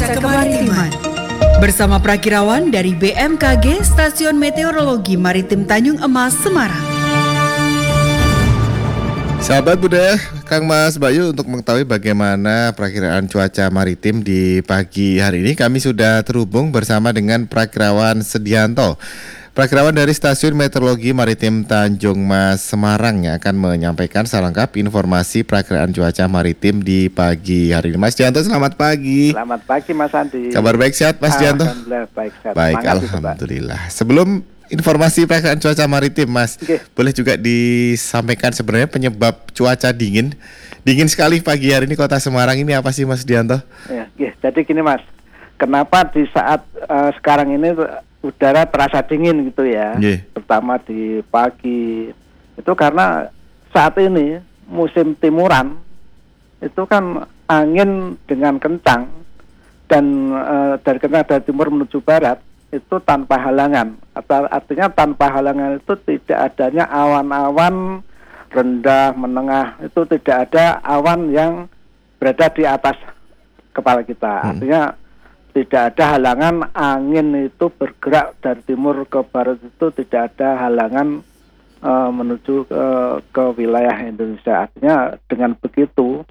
Kemaritiman. Bersama prakirawan dari BMKG Stasiun Meteorologi Maritim Tanjung Emas, Semarang. Sahabat budaya, Kang Mas Bayu, untuk mengetahui bagaimana perakiraan cuaca maritim di pagi hari ini, kami sudah terhubung bersama dengan Prakirawan Sedianto. Prakirawan dari Stasiun Meteorologi Maritim Tanjung Mas, Semarang, yang akan menyampaikan selengkap informasi perakiraan cuaca maritim di pagi hari ini. Mas Sedianto, selamat pagi. Selamat pagi Mas Andi. Kabar baik, sehat Mas Sedianto? Alhamdulillah baik, sehat. Baik, alhamdulillah. Sebelum informasi perakiraan cuaca maritim, Mas, boleh juga disampaikan sebenarnya penyebab cuaca dingin sekali pagi hari ini Kota Semarang ini apa sih Mas Sedianto? Ya, jadi gini Mas, kenapa di saat sekarang ini udara terasa dingin gitu ya? Pertama di pagi itu karena saat ini musim timuran itu kan angin dengan kencang dan dari timur menuju barat itu tanpa halangan. Artinya tanpa halangan itu tidak adanya awan-awan rendah, menengah, itu tidak ada awan yang berada di atas kepala kita. Artinya tidak ada halangan angin itu bergerak dari timur ke barat, itu tidak ada halangan menuju ke wilayah Indonesia. Artinya dengan begitu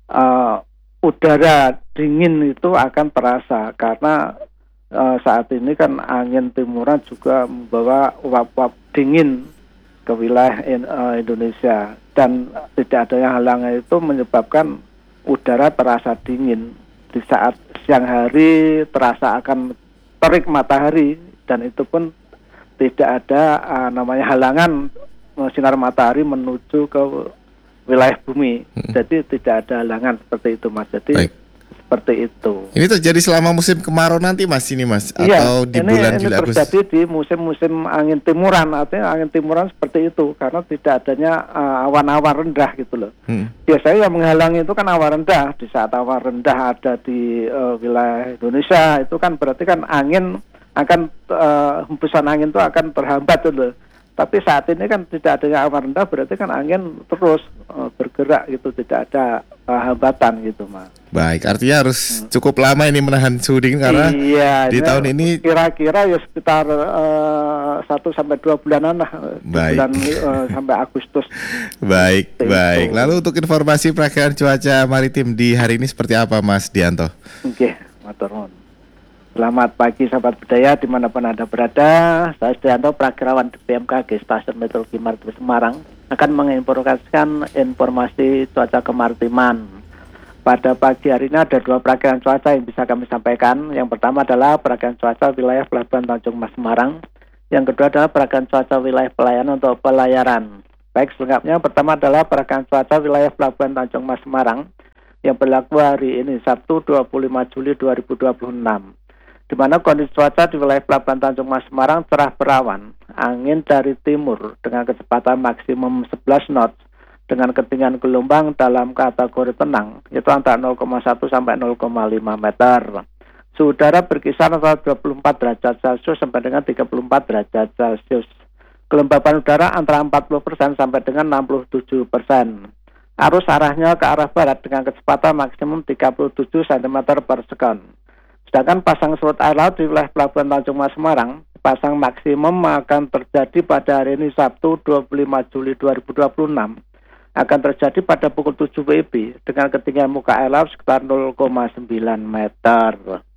udara dingin itu akan terasa karena saat ini kan angin timuran juga membawa uap-uap dingin ke wilayah Indonesia, dan tidak adanya halangan itu menyebabkan udara terasa dingin. Di saat siang hari terasa akan terik matahari, dan itu pun tidak ada namanya halangan sinar matahari menuju ke wilayah bumi. Jadi tidak ada halangan seperti itu Mas. Jadi seperti itu. Ini terjadi selama musim kemarau nanti Mas ini Mas? Atau di bulan Juli Agustus? Ini terjadi di musim angin timuran. Artinya angin timuran seperti itu karena tidak adanya awan-awan rendah gitu loh. Biasanya yang menghalangi itu kan awan rendah. Di saat awan rendah ada di wilayah Indonesia, itu kan berarti kan angin akan hembusan angin itu akan terhambat gitu loh. Tapi saat ini kan tidak adanya awan rendah, berarti kan angin terus bergerak gitu, tidak ada hambatan gitu Mas. Baik, artinya harus cukup lama ini menahan suhu dingin karena di tahun ini kira-kira ya sekitar 1-2 bulanan lah. Bulan sampai Agustus. Baik. Lalu untuk informasi perakiraan cuaca maritim di hari ini seperti apa Mas Dianto? Oke, matur nuwun. Selamat pagi sahabat budaya dimanapun Anda berada. Saya Sedianto, Prakirawan di BMKG Stasiun Meteorologi Maritim Semarang, akan menginformasikan informasi cuaca kemaritiman. Pada pagi hari ini ada 2 perakiraan cuaca yang bisa kami sampaikan. Yang pertama adalah perakiraan cuaca wilayah Pelabuhan Tanjung Mas Semarang. Yang kedua adalah perakiraan cuaca wilayah pelayanan untuk pelayaran. Baik, selengkapnya pertama adalah perakiraan cuaca wilayah Pelabuhan Tanjung Mas Semarang yang berlaku hari ini Sabtu 25 Juli 2026. Di mana kondisi cuaca di wilayah Pelabuhan Tanjung Mas Semarang cerah berawan, angin dari timur dengan kecepatan maksimum 11 knots dengan ketinggian gelombang dalam kategori tenang, yaitu antara 0,1 sampai 0,5 meter. Suhu udara berkisar antara 24 derajat Celcius sampai dengan 34 derajat Celcius. Kelembapan udara antara 40% sampai dengan 67%. Arus arahnya ke arah barat dengan kecepatan maksimum 37 cm per sekon. Sedangkan pasang surut air laut di wilayah Pelabuhan Tanjung Mas Semarang, pasang maksimum akan terjadi pada hari ini Sabtu 25 Juli 2026. Akan terjadi pada pukul 7 WIB dengan ketinggian muka air laut sekitar 0,9 meter.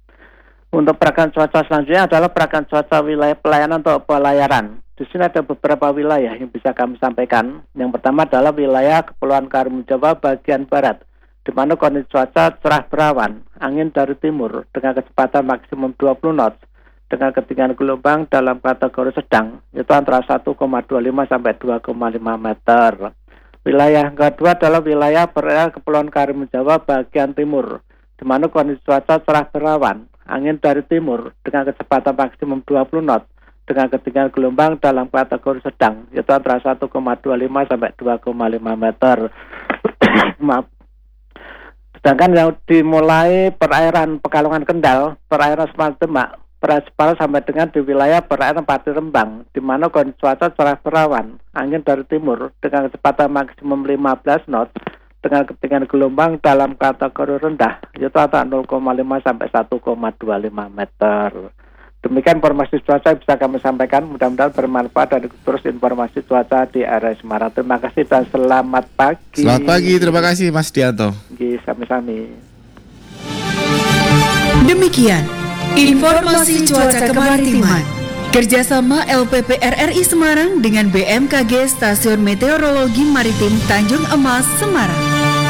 Untuk perakiraan cuaca selanjutnya adalah perakiraan cuaca wilayah pelayanan atau pelayaran. Di sini ada beberapa wilayah yang bisa kami sampaikan. Yang pertama adalah wilayah Kepulauan Karimun Jawa bagian barat, di mana kondisi cuaca cerah berawan, angin dari timur dengan kecepatan maksimum 20 knots dengan ketinggian gelombang dalam kategori sedang, yaitu antara 1,25 sampai 2,5 meter. Wilayah yang kedua adalah wilayah perairan Kepulauan Karimun Jawa bagian timur, di mana kondisi cuaca cerah berawan, angin dari timur dengan kecepatan maksimum 20 knots dengan ketinggian gelombang dalam kategori sedang, yaitu antara 1,25 sampai 2,5 meter. Maaf. Sedangkan yang dimulai perairan Pekalongan Kendal, perairan Semarang Demak, perairan Sepal sampai dengan di wilayah perairan Pati Rembang, di mana kondisi cuaca cerah berawan, angin dari timur dengan kecepatan maksimum 15 knots dengan ketinggian gelombang dalam kategori rendah, yaitu antara 0,5 sampai 1,25 meter. Demikian informasi cuaca yang bisa kami sampaikan. Mudah-mudahan bermanfaat dan terus informasi cuaca di area Semarang. Terima kasih dan selamat pagi. Selamat pagi, terima kasih Mas Dianto. Sami-sami. Demikian informasi cuaca kemaritiman kerjasama LPP RRI Semarang dengan BMKG Stasiun Meteorologi Maritim Tanjung Emas, Semarang.